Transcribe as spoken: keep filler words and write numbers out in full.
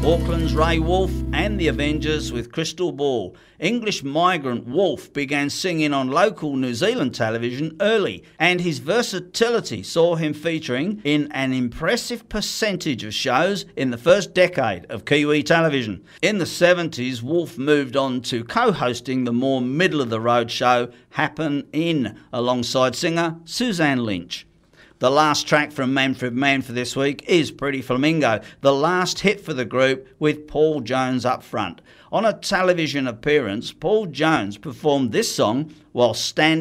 Auckland's Ray Wolf and the Avengers with Crystal Ball. English migrant Wolf began singing on local New Zealand television early, and his versatility saw him featuring in an impressive percentage of shows in the first decade of Kiwi television. In the seventies, Wolf moved on to co-hosting the more middle-of-the-road show Happen In, alongside singer Suzanne Lynch. The last track from Manfred Mann for this week is Pretty Flamingo, the last hit for the group with Paul Jones up front. On a television appearance, Paul Jones performed this song while standing